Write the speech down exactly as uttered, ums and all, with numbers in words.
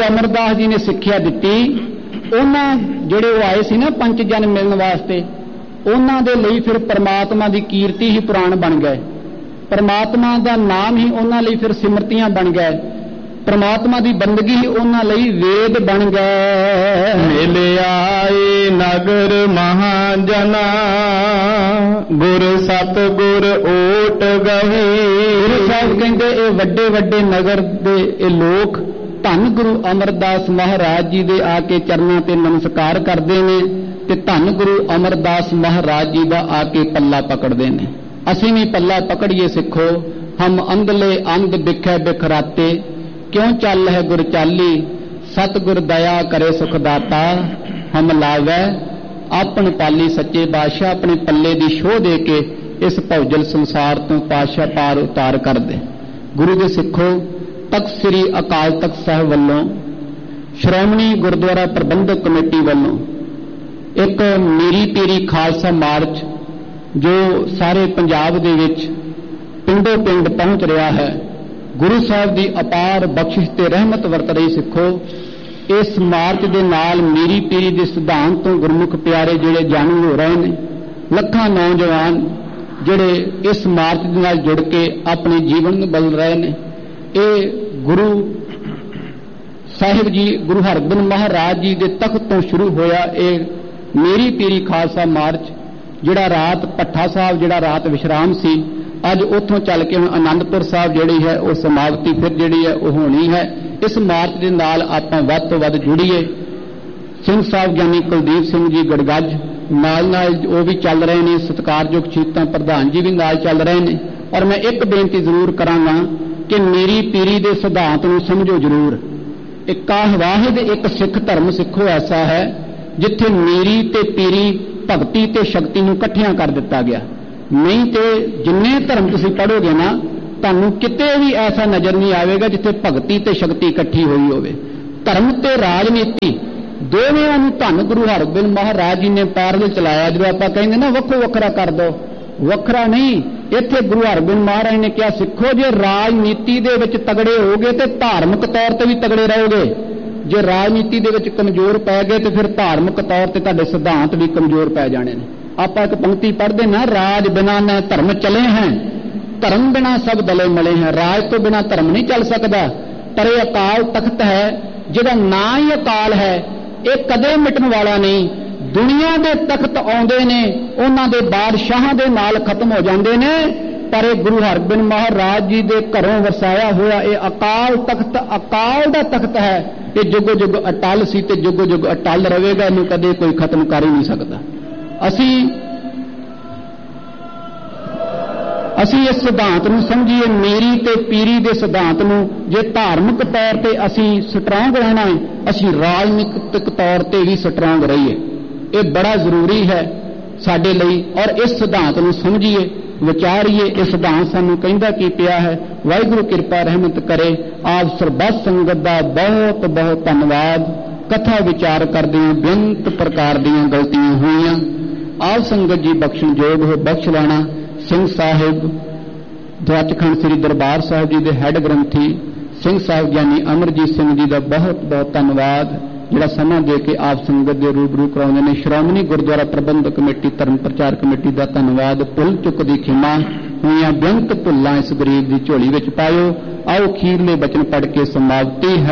अमरदास जी ने सिक्ख्या दिती, उन्हां जिहड़े वो आए सी ना पंच जन मिलण वास्ते, उन्हां दे लई फिर परमात्मा की कीर्ति ही पुराण बन गए, परमात्मा का नाम ही उन्हां लई फिर सिमरतियां बन गए, परमात्मा की बंदगी ही उन्हां लई वेद बन गए। मेले आए नगर महाजना, गुर सतगुर ओट गए। गुरु साहब कहते ये वड्डे वड्डे नगर दे ये लोग धन गुरु अमरदास महाराज जी दे आके चरनां ते नमस्कार करते हैं ते धन गुरु अमरदास महाराज जी का आके पल्ला पकड़ते हैं। असीं भी पल्ला पकड़िए सिखो, हम अंधले अंध बिखे बिखराते, क्यों चल है गुर चाली, सतगुर दया करे सुखदाता, हम लावै आपन पाली सच्चे बादशाह, अपने पल्ले की शोह दे के इस भौजल संसार तो पातशाह पार उतार कर दे। गुरु के सिखो, तख्त श्री अकाल तख्त साहब वालों, श्रोमणी गुरुद्वारा प्रबंधक कमेटी वालों एक मेरी तेरी खालसा मार्च जो सारे पंजाब दे विच पिंडों पिंड पहुंच रहा है, गुरु साहब की अपार बख्शिश ते रहमत वरत रही सिखो। इस मार्च के नाल मेरी पीरी के सिद्धांत तो गुरमुख प्यारे जिहड़े जाणू हो रहे हैं, लखां नौजवान जिहड़े इस मार्च के नाल जुड़ के अपने जीवन में बदल रहे हैं। ये गुरु साहिब जी गुरु हरगोबिंद महाराज जी के तख्त तो शुरू होया ये मेरी पीरी खालसा मार्च, जिहड़ा रात भट्ठा साहब जिहड़ा रात विश्राम सी, अज उत्थों चल के हुण आनंदपुर साहब जिहड़ी है वो समाप्ति फिर जिहड़ी है वो होनी है। इस मार्च के नाल आपां वध तो वध जुड़ीए। सिंह साहब ज्ञानी कुलदीप सिंह जी गड़गज नाल नाल वो भी चल रहे हैं, सत्कारयोग चीता प्रधान जी भी नाल चल रहे हैं। और मैं एक बेनती जरूर करांगा कि मेरी पीरी दे सिद्धांत नूं समझो जरूर। एक वाहिद एक सिख धर्म सिखो ऐसा है जिथे मेरी ते पीरी भगती ते शक्ति नूं इकट्ठियां कर दिता गया। नहीं तो जिन्ने धर्म तुसीं पढ़ोगे ना, तुहानूं किते भी ऐसा नजर नहीं आएगा जिथे भगती ते शक्ति इकट्ठी हुई होवे। धर्म ते राजनीति दोवें नूं धन गुरु हरगोबिंद महाराज जी ने पैरल चलाया। जो आपां कहंदे ना वक्खो वखरा कर दो, वखरा नहीं, इत्थे गुरु हरगोबिंद महाराज ने कहा सिखो जे राजनीति दे विच तगड़े होगे तो धार्मिक तौर ते भी तगड़े रहोगे, जे राजनीति दे विच कमजोर पै गए तो फिर धार्मिक तौर ते तुहाडे सिद्धांत भी कमजोर पै जाने ने। आप एक पंक्ति पढ़ते ना, राज बिना न धर्म चले हैं, धर्म बिना सब दले मले हैं। राज तो बिना धर्म नहीं चल सकता। पर यह अकाल तख्त है जिहदा ना ही अकाल है, ये कदे मिटन वाला नहीं। दुनिया के तख्त आउंदे ने, उन्हां दे बादशाहां दे नाल खत्म हो जांदे ने, पर यह गुरु हरगोबिंद महाराज जी दे घरों वसाया हुआ ये अकाल तख्त अकाल दा तख्त है। ये जुगो जुग अटल सी ते जुगो जुग अटल रहेगा, इनू कदे कोई खत्म कर ही नहीं सकता। असी असी इस सिद्धांत नूं समझिए, मेरी ते पीरी दे सिद्धांत नूं जे धार्मिक तौर ते असी स्ट्रांग रहना है, असी राजनीतिक तौर ते भी स्ट्रांग रहिए। ये बड़ा जरूरी है साडे लई। और इस सिद्धांत नूं समझिए, विचारिए। इस सिद्धांत सानूं कहंदा की पिया है। वाहिगुरू किरपा रहमत करे। आप सरबत संगत दा बहुत बहुत धन्नवाद। कथा विचार करदिआं बेअंत प्रकार दीआं गलतियां होईआं, आप संगत जी बख्शण जोग हो बख्श लाना। सिंह साहिब सचखंड श्री दरबार साहिब जी के हैड ग्रंथी सिंह साहिब ज्ञानी अमरजीत सिंह जी का बहुत बहुत धन्नवाद, जिहड़ा समा दे के आप संगत के रूबरू कराउंदे ने। श्रोमणी गुरुद्वारा प्रबंधक कमेटी धर्म प्रचार कमेटी का धन्नवाद। भुल चुक दी खिमा होईआं बेअंत भुल्लां इस गरीब की झोली विच पायो। आओ खीरले बचन पढ़ के समाप्ति है।